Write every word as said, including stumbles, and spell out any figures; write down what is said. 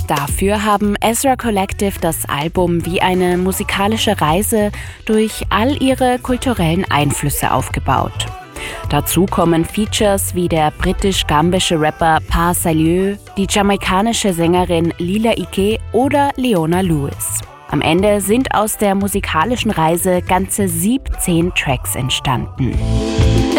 Dafür haben Ezra Collective das Album wie eine musikalische Reise durch all ihre kulturellen Einflüsse aufgebaut. Dazu kommen Features wie der britisch-gambische Rapper Pa Salieu, die jamaikanische Sängerin Lila Iké oder Leona Lewis. Am Ende sind aus der musikalischen Reise ganze siebzehn Tracks entstanden.